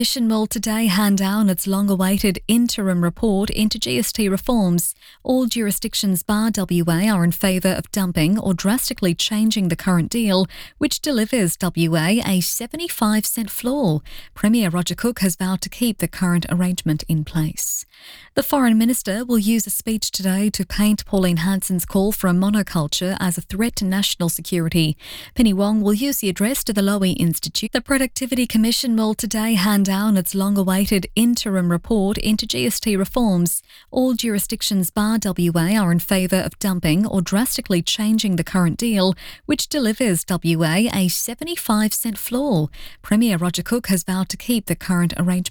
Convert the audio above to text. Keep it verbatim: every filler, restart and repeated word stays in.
Commission will today hand down its long-awaited interim report into G S T reforms. All jurisdictions bar W A are in favour of dumping or drastically changing the current deal, which delivers W A a seventy-five cent floor. Premier Roger Cook has vowed to keep the current arrangement in place. The Foreign Minister will use a speech today to paint Pauline Hanson's call for a monoculture as a threat to national security. Penny Wong will use the address to the Lowy Institute. The Productivity Commission will today hand down its long-awaited interim report into G S T reforms. All jurisdictions bar W A are in favour of dumping or drastically changing the current deal, which delivers W A a seventy-five cent floor. Premier Roger Cook has vowed to keep the current arrangement.